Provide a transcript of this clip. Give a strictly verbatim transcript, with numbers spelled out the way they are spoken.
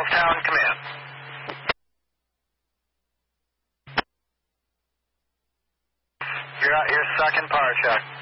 Gulftown Command. You're, you're stuck in power check.